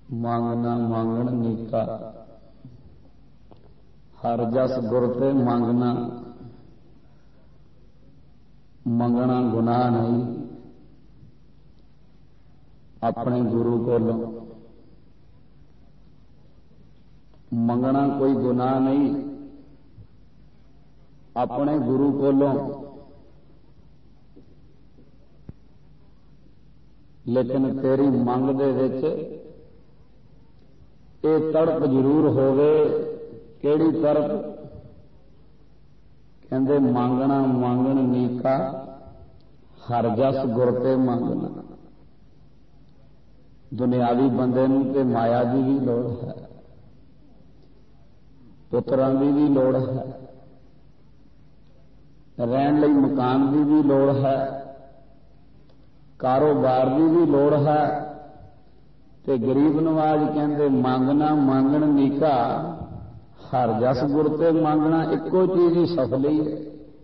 ਮੰਗਣਾ ਮੰਗਣ ਨੀਕਾ, ਹਰ ਜਸ ਗੁਰ ਤੇ ਮੰਗਣਾ। ਮੰਗਣਾ ਗੁਨਾਹ नहीं, अपने गुरु कोलों मंगना कोई गुनाह नहीं, अपने गुरु कोलों। लेकिन तेरी मंग दे विच ये तड़प जरूर होवे। केड़ी तड़प? कहंदे मंगना मंगण नीका, हर जस गुर ते मंगना। दुनियावी बंदे नूं ते माया की भी लोड़ है, पुत्रां की भी लोड़ है, रहन लई मकान की भी लोड़ है, कारोबार की भी लोड़ है। ते गरीब नवाज कहंदे मंगना मंगण नीका, हर जस गुर ते मंगना। इक्को चीज ही सफली है।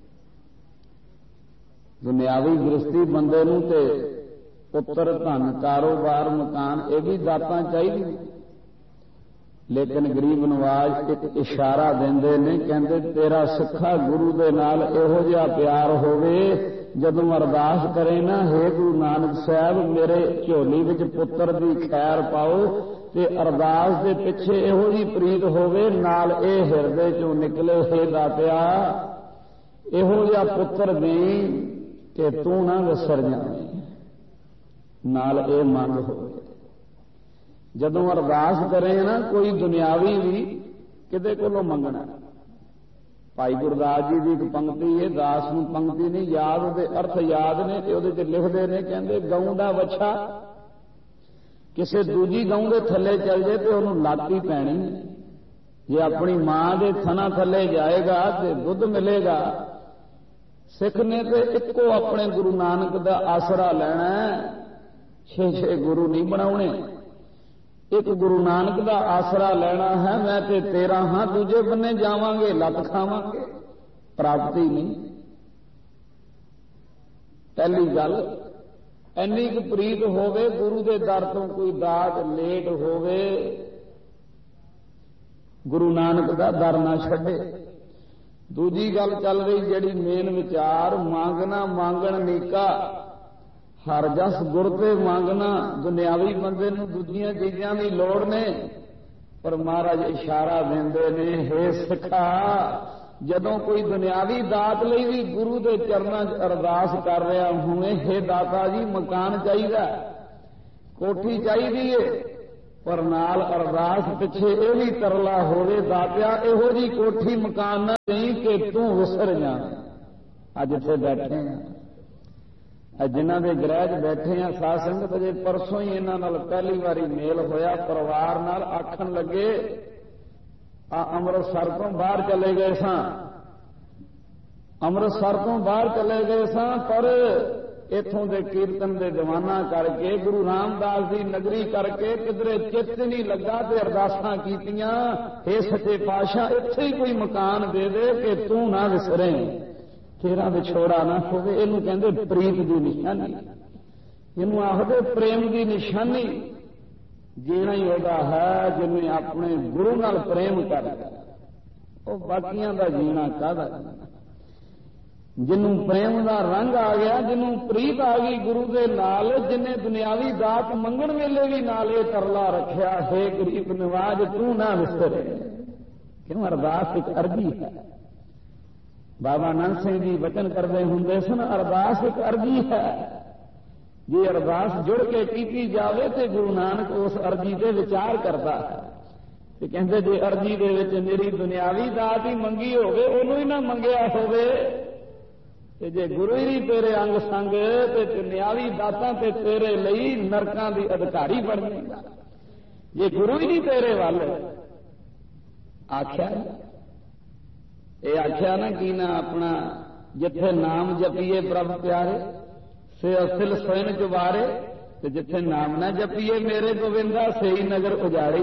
दुनियावी गृहस्थी बंदे नूं ते पुत्र धन कारोबार मकान ये भी दातां चाहिए, लेकिन गरीब नवाज एक इशारा देंदे ने, कहंदे तेरा सिखा गुरु दे नाल इहो जिहा प्यार होवे, जदों अरदास करे ना, हे गुरु नानक साहब मेरे झोली विच पुत्र दी खैर पाओ, ते अरदास दे पिछे इहो जी प्रीत होवे, नाल ए हिरदे चों निकले, हे दातिया इहो जिहा पुत्र देई कि तू ना विसर जावें, नाल ए मंग होवे। जदों अरदास करे ना कोई दुनियावी भी, किदे कोलों मंगना। भाई गुरदास जी की एक पंक्ति है, दास नूं पंक्ति नहीं याद, उहदे अर्थ याद ने, ते उहदे च लिखदे ने, कहंदे गऊं दा वछा किसी दूजी गऊं दे थल्ले चल जाए तो उहनूं लाती पैणी। जे अपनी मां दे थना थल्ले जाएगा तो दुध मिलेगा। सिख ने तो इक्को अपने गुरु नानक दा आसरा लेना है, 6-6 गुरु नहीं बनाने। एक गुरु नानक दा आसरा लेना है। मैं ते तेरा हाँ, दूजे बन्ने जावांगे लत खावांगे, प्राप्ति नहीं। पहली गल इन्नी क प्रीत होवे, गुरु दे दर तो कोई दात लेट होवे, गुरु नानक दा दर ना छड्डे। दूजी गल चल रही जिहड़ी मेन विचार, मांगना मांगण नीका, हर जस गुर ते मांगना। दुनियावी बंदे नूं दूजियां चीजां दी लोड़ ने, पर महाराज इशारा देंदे ने, हे सिखा जदों कोई दुनियावी दात लई भी गुरु दे चरनां 'च अरदास कर रहा होवे, हे दाता जी मकान चाहिए, कोठी चाहिए, पर नाल अरदास पिछे यह भी तरला होवे, दातिया इहो जी कोठी मकान ना देई कि तू विसर जाए। अज इत्थे बैठे हैं, जिन्हां दे गृह 'च बैठे हैं साध संगत, अजे परसों ही इन्हां नाल पहली बारी मेल होया, परिवार नाल आखण लगे अमृतसर तो बाहर चले गए सां, अमृतसर तो बाहर चले गए सां, पर इथों दे कीर्तन दे दीवाना करके, गुरु रामदास दी नगरी करके किधरे चित नहीं लगा, ते अरदासां कीतियां, हे सच्चे पातशाह इत्थे ही कोई मकान दे दे कि तू ना विसरे, तेरा विछोड़ा ना होवे। इहनूं कहंदे प्रीत दी निशानी, इहनूं आखदे प्रेम दी निशानी। जीना ही होता है जिन्हें अपने गुरु नाल प्रेम कर लिया, वो बाकियां दा जीना काहदा। जिन्हों प्रेम का रंग आ गया, जिन्हों प्रीत आ गई गुरु के नाल, जिन्हें दुनियावी दात मंगण वेले भी नाल ये तरला रखिया, हे गरीब नवाज तू ना विसरे। क्यों? अरदास एक अर्जी है। बाबा नानक सिंह जी वचन करते होंगे सन, अरदास एक अर्जी है। जे अरदास जुड़ के की जाए तो गुरु नानक उस अर्जी से विचार करता है। कहते जे अर्जी दे विच मेरी दुनियावी दात ही मंगी होवे, ओनू ही ना मंगिया होवे, ते जे गुरु ही नहीं तेरे अंग संग, ते दुनियावी दातां ते तेरे लई नरकां दी अधिकारी बन जाएगा। जे गुरु ही नहीं तेरे वाल आख्या, ये आख्या ना कि ना अपना जिथे नाम जपीए प्रभ प्यारे से असिल स्वयं चुबारे, ते जिथे नाम ना जपीए मेरे गोविंदा से ही नगर उजाड़े।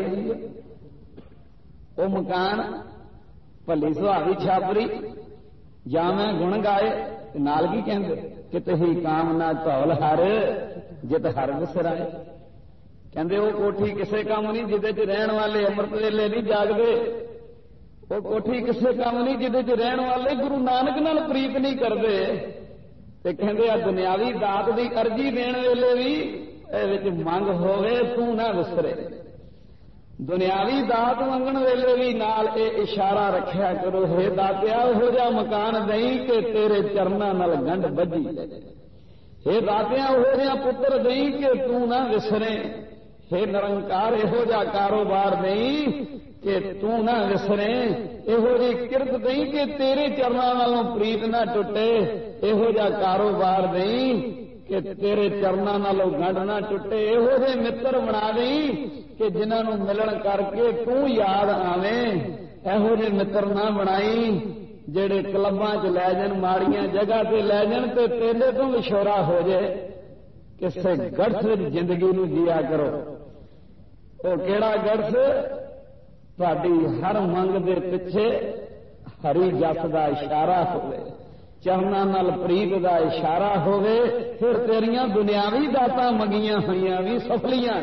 वो मकान भली सुहावी छापरी जावे गुण गाए, नाल की कहते कित ही कामना धौल हर जित हर विसराए। कहते वो कोठी किसे काम नहीं जिदे च रहन वाले अमृत वेले नहीं जागते, वो कोठी किसे काम नहीं जिदे च रहन वाले गुरु नानक नाल प्रीत नहीं करते। ते कहते आ दुनियावी दात की अर्जी देने वेले भी ये मंग होवे तू ना विसरे। दुनियावी दात मंगण वेले भी नाल ये इशारा रखिया करो, हे दातिया हो जा मकान दई कि तेरे चरना नाल गंढ बजी जाए। हे दातिया हो जा पुत्र दई कि तू ना विसरे। हे निरंकार इहो जा कारोबार दई कि तू ना विसरे। इहो जी किरत दई कि तेरे चरना नालों प्रीत ना टुटे। इहो जा कारोबार दई कि तेरे चरना नालों गंढ ना टुटे। इहो जे मित्र बना दई कि जिन्हों मिलन करके तू याद आवे। इहो जे मित्र ना बनाई जेड़े क्लबां च लै जान, माड़ियां जगह ते लै जान ते तेरे तो विछोरा हो जाए। किसे गढ़ जिंदगी नूं जिया करो। वो केड़ा गढ़? तुहाडी हर मंग दे पिछे हरी जस दा इशारा होवे, चरना नाल प्रीत दा इशारा होवे। फिर तेरियां दुनियावी दातां मंगियां होईयां भी सफलियां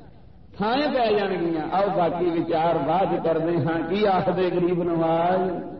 थाएं पै जाणगियां। आओ बाकी विचार बात करदे हां। की आखदे गरीब नवाज?